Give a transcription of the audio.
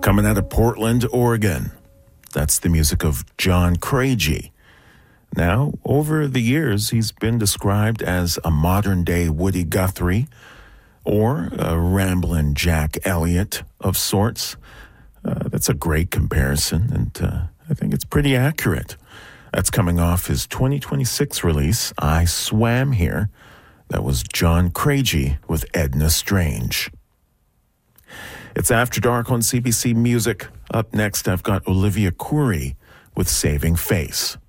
Coming out of Portland, Oregon. That's the music of John Craigie. Now, over the years, he's been described as a modern-day Woody Guthrie or a ramblin' Jack Elliott of sorts. That's a great comparison, and I think it's pretty accurate. That's coming off his 2026 release, I Swam Here. That was John Craigie with Edna Strange. It's After Dark on CBC Music. Up next, I've got Olivia Khoury with Saving Face.